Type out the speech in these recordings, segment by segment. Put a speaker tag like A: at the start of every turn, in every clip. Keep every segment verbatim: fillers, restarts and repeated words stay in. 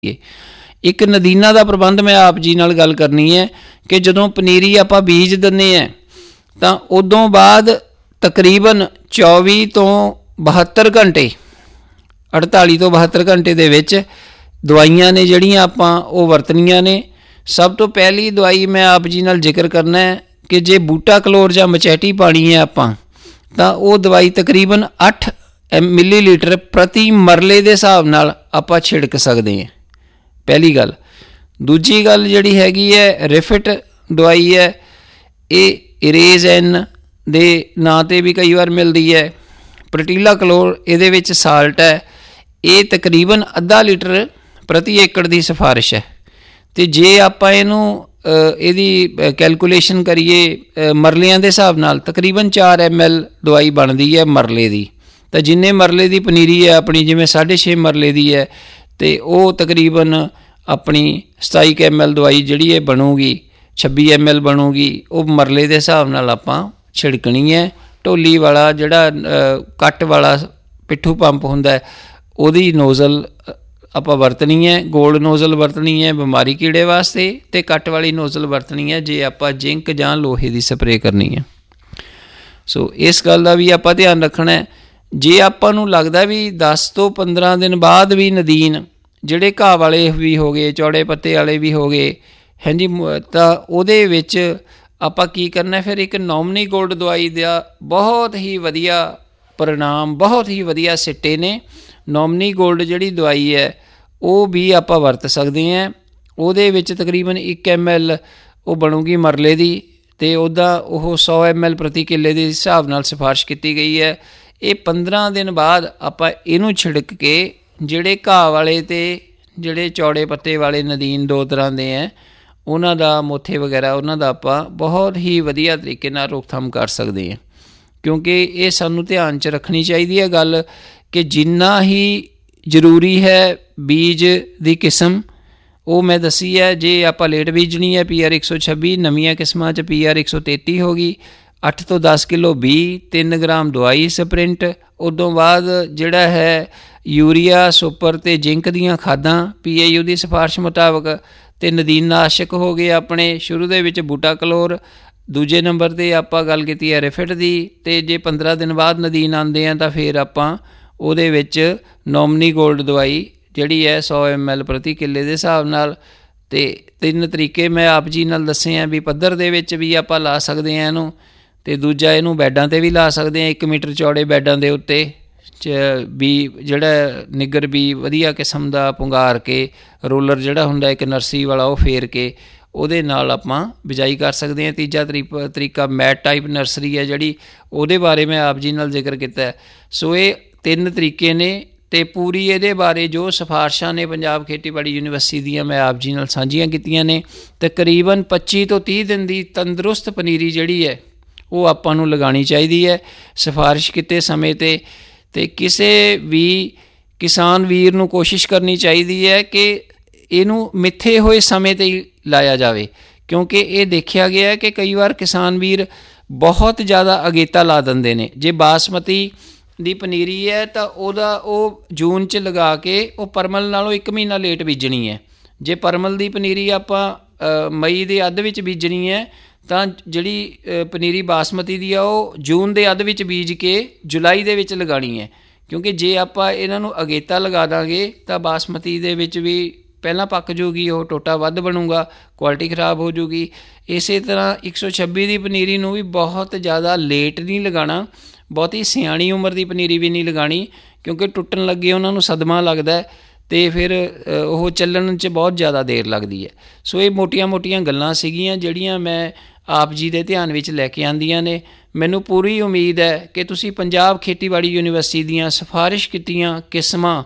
A: ਇੱਕ ਨਦੀਨਾਂ ਦਾ ਪ੍ਰਬੰਧ ਮੈਂ ਆਪ ਜੀ ਨਾਲ ਗੱਲ ਕਰਨੀ ਹੈ ਕਿ ਜਦੋਂ ਪਨੀਰੀ ਆਪਾਂ ਬੀਜ ਦਿੰਦੇ ਹਾਂ ਤਾਂ ਉਦੋਂ ਬਾਅਦ ਤਕਰੀਬਨ ਚੌਵੀ ਤੋਂ ਬਹੱਤਰ ਘੰਟੇ ਅੜਤਾਲੀ ਤੋਂ ਬਹੱਤਰ ਘੰਟੇ ਦੇ ਵਿੱਚ ਦਵਾਈਆਂ ਨੇ ਜਿਹੜੀਆਂ ਆਪਾਂ ਉਹ ਵਰਤਣੀਆਂ ਨੇ। ਸਭ ਤੋਂ ਪਹਿਲੀ ਦਵਾਈ ਮੈਂ ਆਪ ਜੀ ਨਾਲ ਜ਼ਿਕਰ ਕਰਨਾ ਹੈ ਕਿ ਜੇ ਬੂਟਾ ਕਲੋਰ ਜਾਂ ਮਚੈਟੀ ਪਾਣੀ ਹੈ ਆਪਾਂ ਤਾਂ ਉਹ ਦਵਾਈ ਤਕਰੀਬਨ ਅੱਠ ਮਿਲੀਲੀਟਰ ਪ੍ਰਤੀ ਮਰਲੇ ਦੇ ਹਿਸਾਬ ਨਾਲ ਆਪਾਂ ਛਿੜਕ ਸਕਦੇ ਹਾਂ। ਪਹਿਲੀ ਗੱਲ। ਦੂਜੀ ਗੱਲ ਜਿਹੜੀ ਹੈਗੀ ਹੈ ਰਿਫਿਟ ਦਵਾਈ ਹੈ, ਇਹ ਇਰੇਜ਼ ਐਨ ਦੇ ਨਾਂ 'ਤੇ ਵੀ ਕਈ ਵਾਰ ਮਿਲਦੀ ਹੈ। ਪ੍ਰਟੀਲਾ ਕਲੋਰ ਇਹਦੇ ਵਿੱਚ ਸਾਲਟ ਹੈ, ਇਹ ਤਕਰੀਬਨ ਅੱਧਾ ਲੀਟਰ ਪ੍ਰਤੀ ਏਕੜ ਦੀ ਸਿਫਾਰਿਸ਼ ਹੈ। ਅਤੇ ਜੇ ਆਪਾਂ ਇਹਨੂੰ ਇਹਦੀ ਕੈਲਕੂਲੇਸ਼ਨ ਕਰੀਏ ਮਰਲਿਆਂ ਦੇ ਹਿਸਾਬ ਨਾਲ ਤਕਰੀਬਨ ਚਾਰ ਐਮ ਐਲ ਦਵਾਈ ਬਣਦੀ ਹੈ ਮਰਲੇ ਦੀ। ਤਾਂ ਜਿੰਨੇ ਮਰਲੇ ਦੀ ਪਨੀਰੀ ਹੈ ਆਪਣੀ, ਜਿਵੇਂ ਸਾਢੇ ਛੇ ਮਰਲੇ ਦੀ ਹੈ ਅਤੇ ਉਹ ਤਕਰੀਬਨ ਆਪਣੀ ਸਤਾਈ ਕੁ ਐਮ ਐਲ ਦਵਾਈ ਜਿਹੜੀ ਇਹ ਬਣੂਗੀ, ਛੱਬੀ ਐਮ ਐਲ ਬਣੂਗੀ, ਉਹ ਮਰਲੇ ਦੇ ਹਿਸਾਬ ਨਾਲ ਆਪਾਂ ਛਿੜਕਣੀ ਹੈ। ਢੋਲੀ ਵਾਲਾ ਜਿਹੜਾ ਕੱਟ ਵਾਲਾ ਪਿੱਠੂ ਪੰਪ ਹੁੰਦਾ ਉਹਦੀ ਨੋਜ਼ਲ ਆਪਾਂ ਵਰਤਣੀ ਹੈ, ਗੋਲਡ ਨੋਜ਼ਲ ਵਰਤਣੀ ਹੈ ਬਿਮਾਰੀ ਕੀੜੇ ਵਾਸਤੇ, ਅਤੇ ਕੱਟ ਵਾਲੀ ਨੋਜ਼ਲ ਵਰਤਣੀ ਹੈ ਜੇ ਆਪਾਂ ਜਿੰਕ ਜਾਂ ਲੋਹੇ ਦੀ ਸਪਰੇਅ ਕਰਨੀ ਹੈ। ਸੋ ਇਸ ਗੱਲ ਦਾ ਵੀ ਆਪਾਂ ਧਿਆਨ ਰੱਖਣਾ ਹੈ। ਜੇ ਆਪਾਂ ਨੂੰ ਲੱਗਦਾ ਵੀ ਦਸ ਤੋਂ ਪੰਦਰਾਂ ਦਿਨ ਬਾਅਦ ਵੀ ਨਦੀਨ ਜਿਹੜੇ ਘਾਹ ਵਾਲੇ ਵੀ ਹੋ ਗਏ, ਚੌੜੇ ਪੱਤੇ ਵਾਲੇ ਵੀ ਹੋ ਗਏ, ਹਾਂਜੀ, ਤਾਂ ਉਹਦੇ ਵਿੱਚ ਆਪਾਂ ਕੀ ਕਰਨਾ ਫਿਰ ਇੱਕ ਨੋਮਨੀ ਗੋਲਡ ਦਵਾਈ ਦਾ ਬਹੁਤ ਹੀ ਵਧੀਆ परिणाम, बहुत ही वधिया सिट्टे ने। नॉमनी गोल्ड जिहड़ी दवाई है वो भी आपां वरत सकते हैं। ਉਹਦੇ ਵਿੱਚ तकरीबन एक एम एल ਉਹ ਬਣੂਗੀ ਮਰਲੇ ਦੀ, ਅਤੇ ਉਹਦਾ ਉਹ सौ एम एल प्रति किले ਦੇ ਹਿਸਾਬ ਨਾਲ ਸਿਫਾਰਿਸ਼ ਕੀਤੀ ਗਈ ਹੈ। ਇਹ ਪੰਦਰਾਂ ਦਿਨ ਬਾਅਦ ਆਪਾਂ ਇਹਨੂੰ ਛਿੜਕ ਕੇ ਜਿਹੜੇ ਘਾਹ ਵਾਲੇ ਅਤੇ ਜਿਹੜੇ ਚੌੜੇ ਪੱਤੇ ਵਾਲੇ ਨਦੀਨ ਦੋ ਤਰ੍ਹਾਂ ਦੇ ਹੈ ਉਹਨਾਂ ਦਾ ਮੋਥੇ ਵਗੈਰਾ ਉਹਨਾਂ ਦਾ ਆਪਾਂ ਬਹੁਤ ਹੀ ਵਧੀਆ ਤਰੀਕੇ ਨਾਲ ਰੋਕਥਾਮ ਕਰ ਸਕਦੇ ਹਾਂ। ਕਿਉਂਕਿ ਇਹ ਸਾਨੂੰ ਧਿਆਨ 'ਚ ਰੱਖਣੀ ਚਾਹੀਦੀ ਹੈ ਗੱਲ ਕਿ ਜਿੰਨਾ ਹੀ ਜ਼ਰੂਰੀ ਹੈ ਬੀਜ ਦੀ ਕਿਸਮ ਉਹ ਮੈਂ ਦੱਸੀ ਹੈ। ਜੇ ਆਪਾਂ ਲੇਟ ਬੀਜਣੀ ਹੈ ਪੀ ਆਰ ਇੱਕ ਸੌ ਛੱਬੀ, ਨਵੀਆਂ ਕਿਸਮਾਂ 'ਚ ਪੀ ਆਰ ਇੱਕ ਸੌ ਤੇਤੀ ਹੋ ਗਈ, ਅੱਠ ਤੋਂ ਦਸ ਕਿਲੋ ਬੀਜ, ਤਿੰਨ ਗ੍ਰਾਮ ਦਵਾਈ ਸਪਰਿੰਟ, ਉਦੋਂ ਬਾਅਦ ਜਿਹੜਾ ਹੈ ਯੂਰੀਆ, ਸੁਪਰ ਅਤੇ ਜਿੰਕ ਦੀਆਂ ਖਾਦਾਂ ਪੀ ਏ ਯੂ ਦੀ ਸਿਫਾਰਿਸ਼ ਮੁਤਾਬਕ, ਅਤੇ ਨਦੀਨਨਾਸ਼ਕ ਹੋ ਗਏ ਆਪਣੇ ਸ਼ੁਰੂ ਦੇ ਵਿੱਚ ਬੂਟਾ ਕਲੋਰ, ਦੂਜੇ ਨੰਬਰ 'ਤੇ ਆਪਾਂ ਗੱਲ ਕੀਤੀ ਹੈ ਰਿਫਿਟ ਦੀ, ਅਤੇ ਜੇ ਪੰਦਰਾਂ ਦਿਨ ਬਾਅਦ ਨਦੀਨ ਆਉਂਦੇ ਆ ਤਾਂ ਫਿਰ ਆਪਾਂ ਉਹਦੇ ਵਿੱਚ ਨੋਮਨੀ ਗੋਲਡ ਦਵਾਈ ਜਿਹੜੀ ਹੈ ਸੌ ਐਮ ਐਲ ਪ੍ਰਤੀ ਕਿੱਲੇ ਦੇ ਹਿਸਾਬ ਨਾਲ। ਅਤੇ ਤਿੰਨ ਤਰੀਕੇ ਮੈਂ ਆਪ ਜੀ ਨਾਲ ਦੱਸੇ ਆ ਵੀ ਪੱਧਰ ਦੇ ਵਿੱਚ ਵੀ ਆਪਾਂ ਲਾ ਸਕਦੇ ਹਾਂ ਇਹਨੂੰ, ਅਤੇ ਦੂਜਾ ਇਹਨੂੰ ਬੈਡਾਂ 'ਤੇ ਵੀ ਲਾ ਸਕਦੇ ਹਾਂ, ਇੱਕ ਮੀਟਰ ਚੌੜੇ ਬੈਡਾਂ ਦੇ ਉੱਤੇ ਚ ਵੀ ਜਿਹੜਾ ਨਿੱਗਰ ਵੀ ਵਧੀਆ ਕਿਸਮ ਦਾ ਪੁੰਗਾਰ ਕੇ ਰੋਲਰ ਜਿਹੜਾ ਹੁੰਦਾ ਇੱਕ ਨਰਸਰੀ ਵਾਲਾ ਉਹ ਫੇਰ ਕੇ ਉਹਦੇ ਨਾਲ ਆਪਾਂ ਬਿਜਾਈ ਕਰ ਸਕਦੇ ਹਾਂ। ਤੀਜਾ ਤਰੀ ਤਰੀਕਾ ਮੈਟ ਟਾਈਪ ਨਰਸਰੀ ਹੈ ਜਿਹੜੀ, ਉਹਦੇ ਬਾਰੇ ਮੈਂ ਆਪ ਜੀ ਨਾਲ ਜ਼ਿਕਰ ਕੀਤਾ। ਸੋ ਇਹ ਤਿੰਨ ਤਰੀਕੇ ਨੇ, ਅਤੇ ਪੂਰੀ ਇਹਦੇ ਬਾਰੇ ਜੋ ਸਿਫਾਰਸ਼ਾਂ ਨੇ ਪੰਜਾਬ ਖੇਤੀਬਾੜੀ ਯੂਨੀਵਰਸਿਟੀ ਦੀਆਂ ਮੈਂ ਆਪ ਜੀ ਨਾਲ ਸਾਂਝੀਆਂ ਕੀਤੀਆਂ ਨੇ। ਤਕਰੀਬਨ ਪੱਚੀ ਤੋਂ ਤੀਹ ਦਿਨ ਦੀ ਤੰਦਰੁਸਤ ਪਨੀਰੀ ਜਿਹੜੀ ਹੈ ਉਹ ਆਪਾਂ ਨੂੰ ਲਗਾਉਣੀ ਚਾਹੀਦੀ ਹੈ ਸਿਫਾਰਿਸ਼ ਕੀਤੇ ਸਮੇਂ 'ਤੇ। ਅਤੇ ਕਿਸੇ ਵੀ ਕਿਸਾਨ ਵੀਰ ਨੂੰ ਕੋਸ਼ਿਸ਼ ਕਰਨੀ ਚਾਹੀਦੀ ਹੈ ਕਿ ਇਹਨੂੰ ਮਿੱਥੇ ਹੋਏ ਸਮੇਂ 'ਤੇ ਹੀ ਲਾਇਆ ਜਾਵੇ, ਕਿਉਂਕਿ ਇਹ ਦੇਖਿਆ ਗਿਆ ਕਿ ਕਈ ਵਾਰ ਕਿਸਾਨ ਵੀਰ ਬਹੁਤ ਜ਼ਿਆਦਾ ਅਗੇਤਾ ਲਾ ਦਿੰਦੇ ਨੇ। ਜੇ ਬਾਸਮਤੀ ਦੀ ਪਨੀਰੀ ਹੈ ਤਾਂ ਉਹਦਾ ਉਹ ਜੂਨ 'ਚ ਲਗਾ ਕੇ ਉਹ ਪਰਮਲ ਨਾਲੋਂ ਇੱਕ ਮਹੀਨਾ ਲੇਟ ਬੀਜਣੀ ਹੈ। ਜੇ ਪਰਮਲ ਦੀ ਪਨੀਰੀ ਆਪਾਂ ਮਈ ਦੇ ਅੱਧ ਵਿੱਚ ਬੀਜਣੀ ਹੈ ਤਾਂ ਜਿਹੜੀ ਪਨੀਰੀ ਬਾਸਮਤੀ ਦੀ ਆ ਉਹ ਜੂਨ ਦੇ ਅੱਧ ਵਿੱਚ ਬੀਜ ਕੇ ਜੁਲਾਈ ਦੇ ਵਿੱਚ ਲਗਾਉਣੀ ਹੈ। ਕਿਉਂਕਿ ਜੇ ਆਪਾਂ ਇਹਨਾਂ ਨੂੰ ਅਗੇਤਾ ਲਗਾ ਦਾਂਗੇ ਤਾਂ ਬਾਸਮਤੀ ਦੇ ਵਿੱਚ ਵੀ ਪਹਿਲਾਂ ਪੱਕ ਜੂਗੀ, ਉਹ ਟੋਟਾ ਵੱਧ ਬਣੂਗਾ, ਕੁਆਲਿਟੀ ਖਰਾਬ ਹੋ ਜੂਗੀ। ਇਸੇ ਤਰ੍ਹਾਂ ਇੱਕ ਸੌ ਛੱਬੀ ਦੀ ਪਨੀਰੀ ਨੂੰ ਵੀ ਬਹੁਤ ਜ਼ਿਆਦਾ ਲੇਟ ਨਹੀਂ ਲਗਾਉਣਾ, ਬਹੁਤੀ ਸਿਆਣੀ ਉਮਰ ਦੀ ਪਨੀਰੀ ਵੀ ਨਹੀਂ ਲਗਾਉਣੀ, ਕਿਉਂਕਿ ਟੁੱਟਣ ਲੱਗੇ ਉਹਨਾਂ ਨੂੰ ਸਦਮਾ ਲੱਗਦਾ ਅਤੇ ਫਿਰ ਉਹ ਚੱਲਣ 'ਚ ਬਹੁਤ ਜ਼ਿਆਦਾ ਦੇਰ ਲੱਗਦੀ ਹੈ। ਸੋ ਇਹ ਮੋਟੀਆਂ ਮੋਟੀਆਂ ਗੱਲਾਂ ਸੀਗੀਆਂ ਜਿਹੜੀਆਂ ਮੈਂ ਆਪ ਜੀ ਦੇ ਧਿਆਨ ਵਿੱਚ ਲੈ ਕੇ ਆਉਂਦੀਆਂ ਨੇ। ਮੈਨੂੰ ਪੂਰੀ ਉਮੀਦ ਹੈ ਕਿ ਤੁਸੀਂ ਪੰਜਾਬ ਖੇਤੀਬਾੜੀ ਯੂਨੀਵਰਸਿਟੀ ਦੀਆਂ ਸਿਫਾਰਿਸ਼ ਕੀਤੀਆਂ ਕਿਸਮਾਂ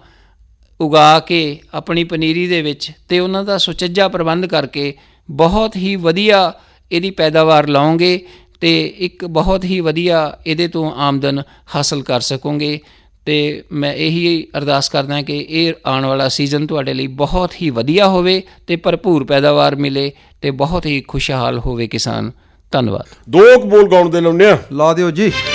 A: ਉਗਾ ਕੇ ਆਪਣੀ ਪਨੀਰੀ ਦੇ ਵਿੱਚ ਅਤੇ ਉਹਨਾਂ ਦਾ ਸੁਚੱਜਾ ਪ੍ਰਬੰਧ ਕਰਕੇ ਬਹੁਤ ਹੀ ਵਧੀਆ ਇਹਦੀ ਪੈਦਾਵਾਰ ਲਓਗੇ ਅਤੇ ਇੱਕ ਬਹੁਤ ਹੀ ਵਧੀਆ ਇਹਦੇ ਤੋਂ ਆਮਦਨ ਹਾਸਲ ਕਰ ਸਕੋਗੇ। ਅਤੇ ਮੈਂ ਇਹੀ ਅਰਦਾਸ ਕਰਦਾ ਕਿ ਇਹ ਆਉਣ ਵਾਲਾ ਸੀਜ਼ਨ ਤੁਹਾਡੇ ਲਈ ਬਹੁਤ ਹੀ ਵਧੀਆ ਹੋਵੇ ਅਤੇ ਭਰਪੂਰ ਪੈਦਾਵਾਰ ਮਿਲੇ ਅਤੇ ਬਹੁਤ ਹੀ ਖੁਸ਼ਹਾਲ ਹੋਵੇ ਕਿਸਾਨ। ਧੰਨਵਾਦ।
B: ਦੋ ਕੁ ਬੋਲ ਗਾਉਣ ਦੇ ਲਾਉਂਦੇ ਆ,
C: ਲਾ ਦਿਓ ਜੀ।